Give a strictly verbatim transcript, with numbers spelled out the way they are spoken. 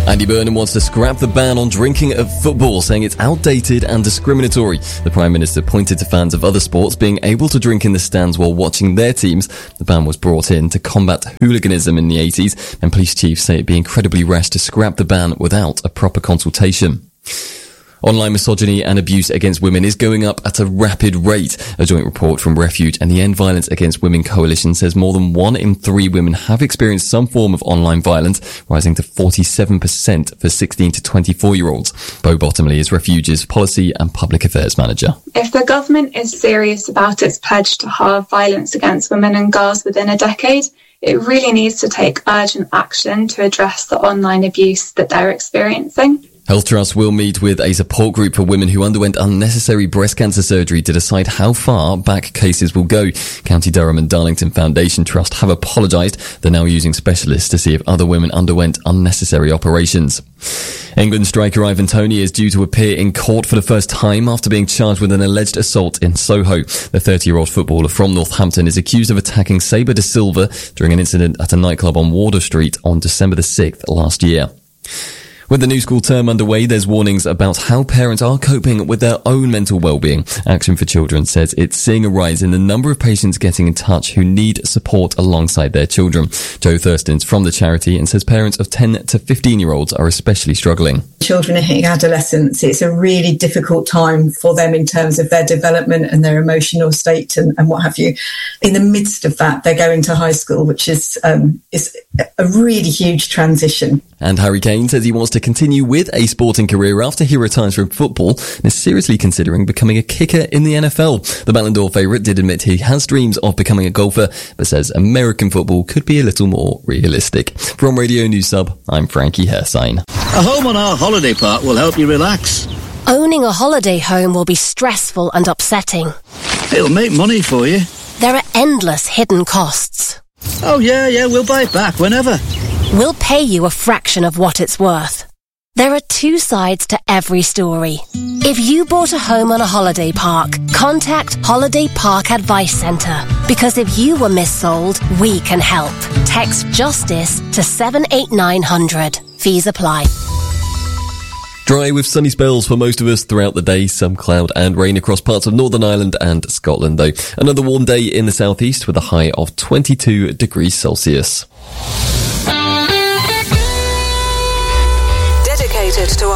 Andy Burnham wants to scrap the ban on drinking at football, saying it's outdated and discriminatory. The Prime Minister pointed to fans of other sports being able to drink in the stands while watching their teams. The ban was brought in to combat hooliganism in the eighties, and police chiefs say it'd be incredibly rash to scrap the ban without a proper consultation. Online misogyny and abuse against women is going up at a rapid rate. A joint report from Refuge and the End Violence Against Women Coalition says more than one in three women have experienced some form of online violence, rising to forty-seven percent for sixteen to twenty-four-year-olds. Bo Bottomley is Refuge's Policy and Public Affairs Manager. If the government is serious about its pledge to halve violence against women and girls within a decade, it really needs to take urgent action to address the online abuse that they're experiencing. Health Trust will meet with a support group for women who underwent unnecessary breast cancer surgery to decide how far back cases will go. County Durham and Darlington Foundation Trust have apologised. They're now using specialists to see if other women underwent unnecessary operations. England striker Ivan Toney is due to appear in court for the first time after being charged with an alleged assault in Soho. The thirty-year-old footballer from Northampton is accused of attacking Sabre de Silva during an incident at a nightclub on Wardour Street on December the sixth last year. With the new school term underway, there's warnings about how parents are coping with their own mental well-being. Action for Children says it's seeing a rise in the number of patients getting in touch who need support alongside their children. Joe Thurston's from the charity and says parents of ten to fifteen-year-olds are especially struggling. Children are hitting adolescence. It's a really difficult time for them in terms of their development and their emotional state and, and what have you. In the midst of that, they're going to high school, which is, um, is a really huge transition. And Harry Kane says he wants to continue with a sporting career after he retires from football and is seriously considering becoming a kicker in the N F L. The Ballon d'Or favourite did admit he has dreams of becoming a golfer, but says American football could be a little more realistic. From Radio News Sub, I'm Frankie Hersign. A home on our holiday park will help you relax. Owning a holiday home will be stressful and upsetting. It'll make money for you. There are endless hidden costs. Oh yeah, yeah, we'll buy it back whenever. We'll pay you a fraction of what it's worth. There are two sides to every story. If you bought a home on a holiday park, contact Holiday Park Advice Centre. Because if you were missold, we can help. Text JUSTICE to seven eight nine hundred. Fees apply. Dry with sunny spells for most of us throughout the day. Some cloud and rain across parts of Northern Ireland and Scotland, though. Another warm day in the southeast with a high of twenty-two degrees Celsius. Dedicated to